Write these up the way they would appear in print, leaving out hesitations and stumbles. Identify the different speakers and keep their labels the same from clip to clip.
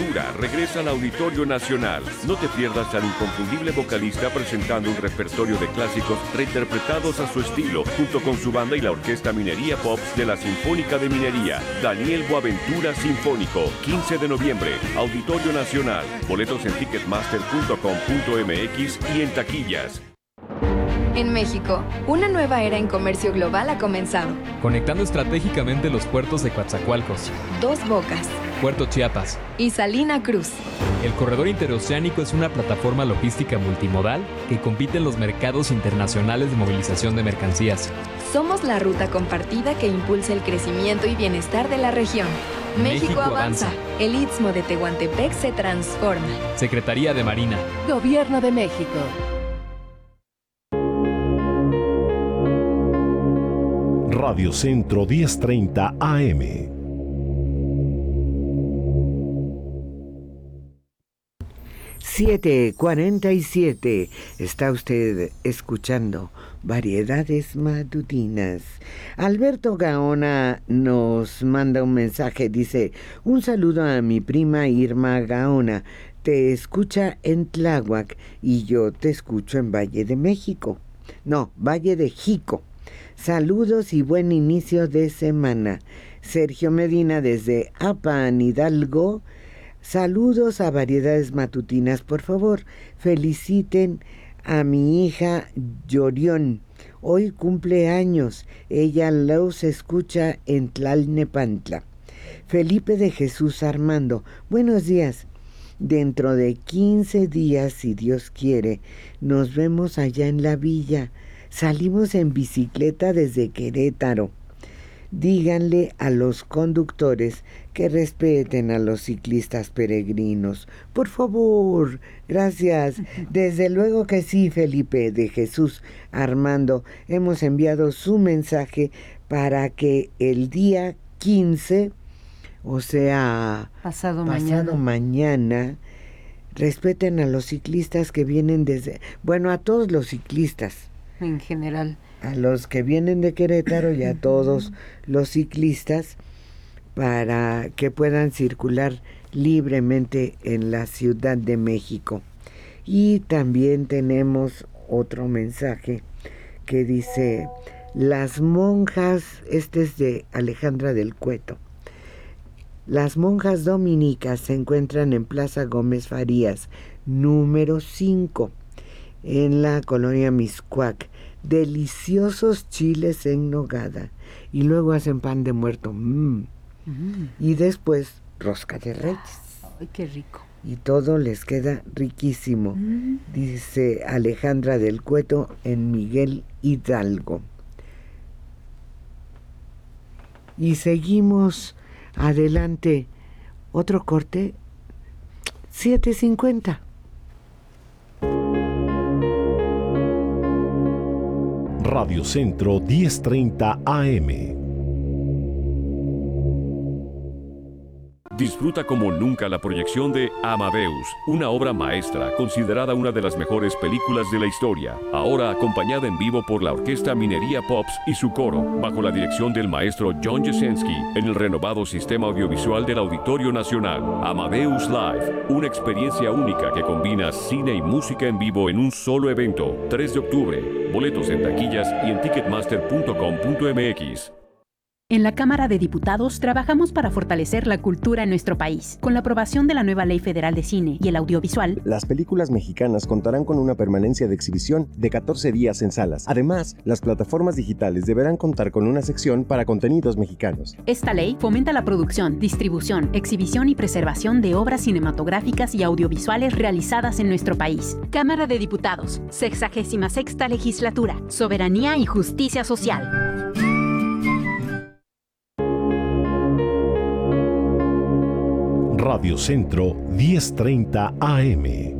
Speaker 1: Boaventura regresa al Auditorio Nacional. No te pierdas al inconfundible vocalista presentando un repertorio de clásicos reinterpretados a su estilo, junto con su banda y la Orquesta Minería Pops de la Sinfónica de Minería. Daniel Boaventura Sinfónico, 15 de noviembre, Auditorio Nacional. Boletos en ticketmaster.com.mx y en taquillas.
Speaker 2: En México, una nueva era en comercio global ha comenzado.
Speaker 3: Conectando estratégicamente los puertos de Coatzacoalcos,
Speaker 2: Dos Bocas
Speaker 3: Puerto Chiapas
Speaker 2: y Salina Cruz.
Speaker 3: El corredor interoceánico es una plataforma logística multimodal que compite en los mercados internacionales de movilización de mercancías.
Speaker 2: Somos la ruta compartida que impulsa el crecimiento y bienestar de la región. México avanza. El Istmo de Tehuantepec se transforma.
Speaker 3: Secretaría de Marina.
Speaker 4: Gobierno de México.
Speaker 5: Radio Centro 1030 AM.
Speaker 6: $7:47. Está usted escuchando Variedades Matutinas. Alberto Gaona nos manda un mensaje. Dice: un saludo a mi prima Irma Gaona. Te escucha en Tláhuac y yo te escucho en Valle de México. No, Valle de Jico. Saludos y buen inicio de semana. Sergio Medina desde Apan, Hidalgo. Saludos a Variedades Matutinas. Por favor, feliciten a mi hija Yorión. Hoy cumple años. Ella los escucha en Tlalnepantla. Felipe de Jesús Armando. Buenos días. Dentro de 15 días, si Dios quiere, nos vemos allá en la villa. Salimos en bicicleta desde Querétaro. Díganle a los conductores que respeten a los ciclistas peregrinos. Por favor, gracias. Desde luego que sí, Felipe de Jesús Armando. Hemos enviado su mensaje para que el día 15, o sea, pasado mañana, respeten a los ciclistas que vienen desde... Bueno, a todos los ciclistas.
Speaker 4: En general.
Speaker 6: A los que vienen de Querétaro y a todos los ciclistas para que puedan circular libremente en la Ciudad de México. Y también tenemos otro mensaje que dice: las monjas, este es de Alejandra del Cueto. Las monjas dominicas se encuentran en Plaza Gómez Farías, número 5. En la colonia Mixcoac. Deliciosos chiles en nogada. Y luego hacen pan de muerto. Y después rosca de reyes.
Speaker 4: ¡Ay, qué rico!
Speaker 6: Y todo les queda riquísimo. Dice Alejandra del Cueto en Miguel Hidalgo. Y seguimos adelante. Otro corte. 7:50.
Speaker 5: Radio Centro 1030 AM.
Speaker 1: Disfruta como nunca la proyección de Amadeus, una obra maestra considerada una de las mejores películas de la historia, ahora acompañada en vivo por la Orquesta Minería Pops y su coro, bajo la dirección del maestro John Jasenski, en el renovado sistema audiovisual del Auditorio Nacional. Amadeus Live, una experiencia única que combina cine y música en vivo en un solo evento. 3 de octubre, boletos en taquillas y en ticketmaster.com.mx.
Speaker 7: En la Cámara de Diputados trabajamos para fortalecer la cultura en nuestro país. Con la aprobación de la nueva Ley Federal de Cine y el Audiovisual,
Speaker 8: las películas mexicanas contarán con una permanencia de exhibición de 14 días en salas. Además, las plataformas digitales deberán contar con una sección para contenidos mexicanos.
Speaker 7: Esta ley fomenta la producción, distribución, exhibición y preservación de obras cinematográficas y audiovisuales realizadas en nuestro país. Cámara de Diputados, 66ª Legislatura, Soberanía y Justicia Social.
Speaker 5: Radio Centro 1030 AM.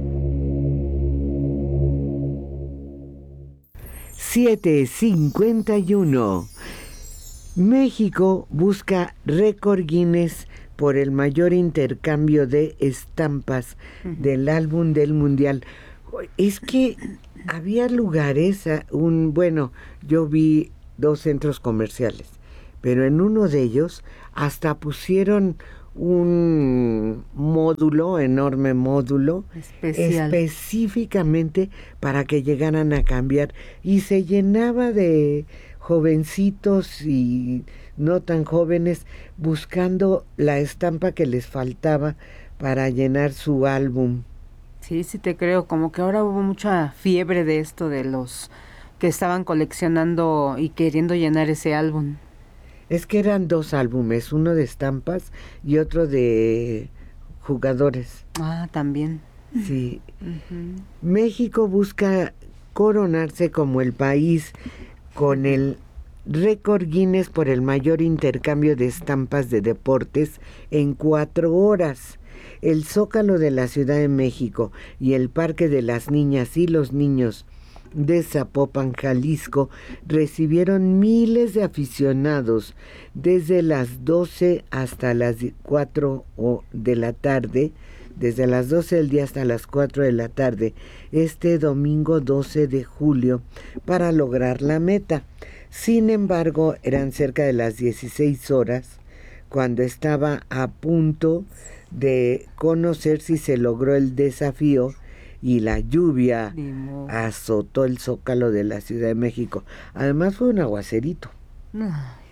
Speaker 6: 7:51. México busca récord Guinness por el mayor intercambio de estampas del álbum del Mundial. Es que había lugares, yo vi 2 centros comerciales, pero en uno de ellos hasta pusieron un módulo, enorme módulo,
Speaker 4: Especial.
Speaker 6: específicamente para que llegaran a cambiar, y se llenaba de jovencitos y no tan jóvenes buscando la estampa que les faltaba para llenar su álbum.
Speaker 4: Sí, sí te creo, como que ahora hubo mucha fiebre de esto de los que estaban coleccionando y queriendo llenar ese álbum.
Speaker 6: Es que eran 2 álbumes, uno de estampas y otro de jugadores.
Speaker 4: Ah, también.
Speaker 6: Sí.
Speaker 4: Ujú.
Speaker 6: México busca coronarse como el país con el récord Guinness por el mayor intercambio de estampas de deportes en 4 horas. El Zócalo de la Ciudad de México y el Parque de las Niñas y los Niños de Zapopan, Jalisco, recibieron miles de aficionados desde las 12 hasta las 4 de la tarde, desde las 12 del día hasta las 4 de la tarde, este domingo 12 de julio, para lograr la meta. Sin embargo, eran cerca de las 16 horas cuando estaba a punto de conocer si se logró el desafío, y la lluvia
Speaker 4: Ni modo.
Speaker 6: azotó el Zócalo de la Ciudad de México. Además fue un aguacerito.
Speaker 4: Ay,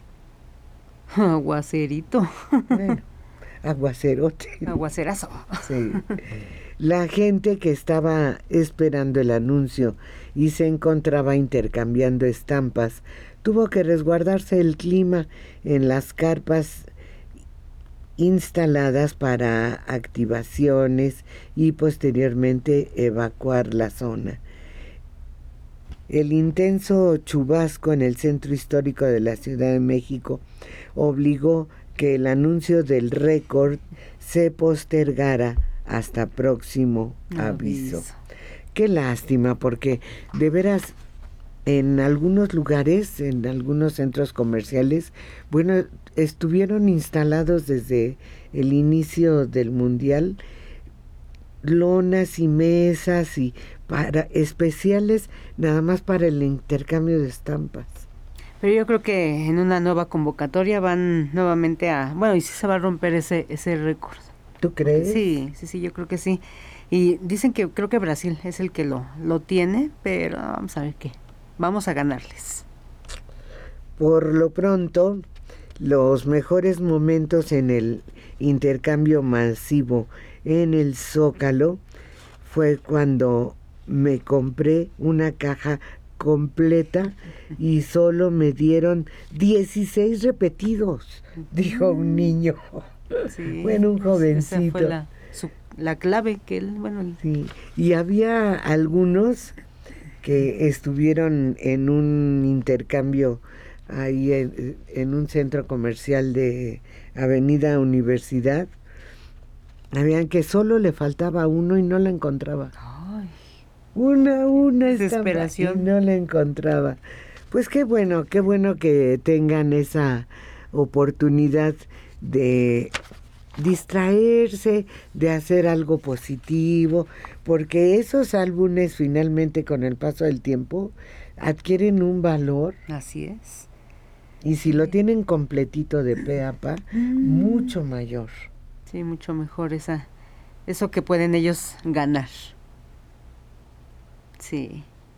Speaker 4: aguacerito.
Speaker 6: Bueno, aguacerote.
Speaker 4: Aguacerazo.
Speaker 6: Sí. La gente que estaba esperando el anuncio y se encontraba intercambiando estampas tuvo que resguardarse del clima en las carpas instaladas para activaciones y posteriormente evacuar la zona. El intenso chubasco en el centro histórico de la Ciudad de México obligó que el anuncio del récord se postergara hasta próximo aviso. Qué lástima, porque de veras en algunos lugares, en algunos centros comerciales, bueno, estuvieron instalados desde el inicio del Mundial lonas y mesas y para especiales nada más para el intercambio de estampas.
Speaker 4: Pero yo creo que en una nueva convocatoria van nuevamente bueno, y sí se va a romper ese récord.
Speaker 6: ¿Tú crees?
Speaker 4: Sí, yo creo que sí. Y dicen que creo que Brasil es el que lo tiene, pero vamos a ver qué. Vamos a ganarles.
Speaker 6: Por lo pronto, los mejores momentos en el intercambio masivo en el Zócalo fue cuando me compré una caja completa y solo me dieron 16 repetidos, dijo un niño.
Speaker 4: Sí,
Speaker 6: Bueno, un jovencito.
Speaker 4: Esa fue la clave que él, bueno.
Speaker 6: Sí, y había algunos que estuvieron en un intercambio ahí en un centro comercial de Avenida Universidad. Habían que solo le faltaba uno y no la encontraba.
Speaker 4: Ay,
Speaker 6: Una
Speaker 4: desesperación.
Speaker 6: estampa y no la encontraba. Pues qué bueno que tengan esa oportunidad de distraerse, de hacer algo positivo, porque esos álbumes finalmente con el paso del tiempo adquieren un valor.
Speaker 4: Así es.
Speaker 6: Y si lo tienen completito de pe a pa, mucho mayor.
Speaker 4: Sí, mucho mejor eso que pueden ellos ganar. Sí.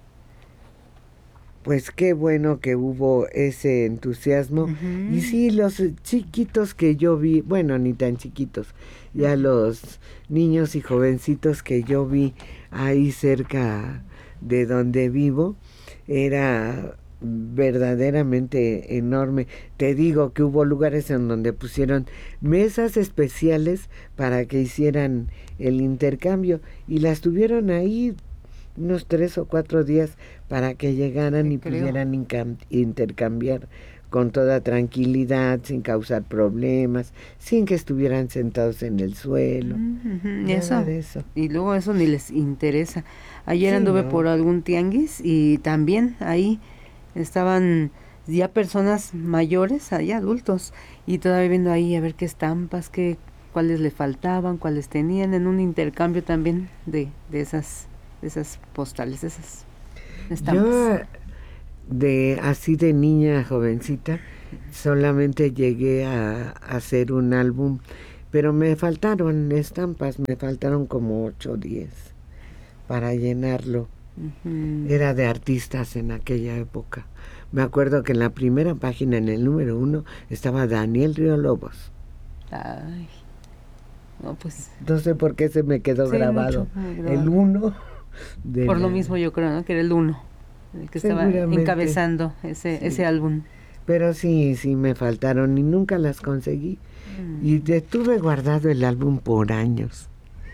Speaker 6: Pues qué bueno que hubo ese entusiasmo. Y sí, los chiquitos que yo vi, bueno, ni tan chiquitos, ya los niños y jovencitos que yo vi ahí cerca de donde vivo, era verdaderamente enorme. Te digo que hubo lugares en donde pusieron mesas especiales para que hicieran el intercambio y las tuvieron ahí unos 3 o 4 días para que llegaran y pudieran intercambiar con toda tranquilidad, sin causar problemas, sin que estuvieran sentados en el suelo. Nada de eso.
Speaker 4: Y luego eso ni les interesa. Ayer anduve por algún tianguis y también ahí estaban ya personas mayores, ahí adultos, y todavía viendo ahí a ver qué estampas, cuáles le faltaban, cuáles tenían, en un intercambio también de esas postales, de esas estampas.
Speaker 6: Yo así de niña jovencita solamente llegué a hacer un álbum Pero me faltaron estampas, me faltaron como 8 o 10 para llenarlo. Era de artistas en aquella época. Me acuerdo que en la primera página, en el número 1, estaba Daniel Río Lobos.
Speaker 4: Ay, no, pues...
Speaker 6: No sé por qué se me quedó grabado el 1.
Speaker 4: Por lo mismo yo creo, ¿no? Que era el 1, el que estaba encabezando ese álbum.
Speaker 6: Pero sí me faltaron y nunca las conseguí. Y tuve guardado el álbum por años.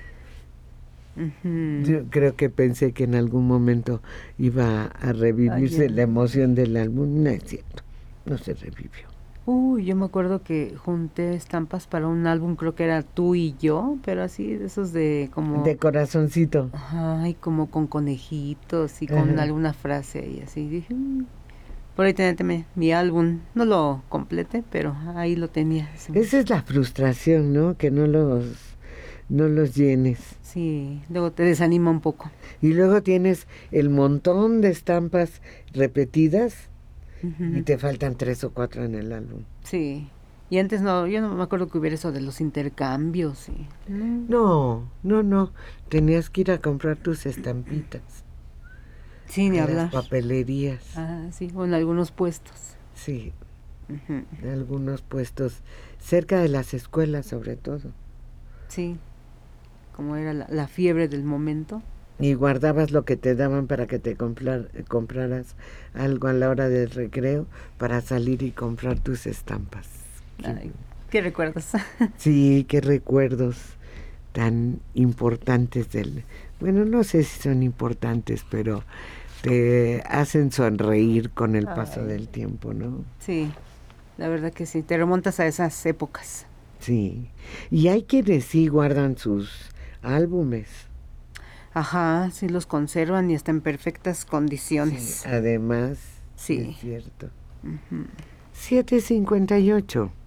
Speaker 6: Yo creo que pensé que en algún momento iba a revivirse la emoción del álbum. No es cierto, no se revivió.
Speaker 4: Yo me acuerdo que junté estampas para un álbum, creo que era Tú y Yo, pero así de esos de como...
Speaker 6: De corazoncito.
Speaker 4: Ay, como con conejitos y con alguna frase y así. Dije, por ahí tenía mi álbum, no lo completé, pero ahí lo tenía. Sí.
Speaker 6: Esa es la frustración, ¿no? Que no los llenes.
Speaker 4: Sí, luego te desanima un poco.
Speaker 6: Y luego tienes el montón de estampas repetidas y te faltan 3 o 4 en el álbum.
Speaker 4: Sí, y antes yo no me acuerdo que hubiera eso de los intercambios.
Speaker 6: No, tenías que ir a comprar tus estampitas.
Speaker 4: Sí, ni hablar.
Speaker 6: Las papelerías.
Speaker 4: Sí, o en algunos puestos.
Speaker 6: Sí, en algunos puestos, cerca de las escuelas sobre todo.
Speaker 4: Sí, como era la fiebre del momento.
Speaker 6: Y guardabas lo que te daban para que te compraras algo a la hora del recreo para salir y comprar tus estampas.
Speaker 4: Ay, ¿qué recuerdos?
Speaker 6: Sí, qué recuerdos tan importantes bueno, no sé si son importantes, pero te hacen sonreír con el paso del tiempo, ¿no?
Speaker 4: Sí, la verdad que sí, te remontas a esas épocas.
Speaker 6: Sí, y hay quienes sí guardan sus álbumes.
Speaker 2: Ajá, sí los conservan y está en perfectas condiciones.
Speaker 6: Sí, además,
Speaker 2: sí,
Speaker 6: es cierto. 7:58.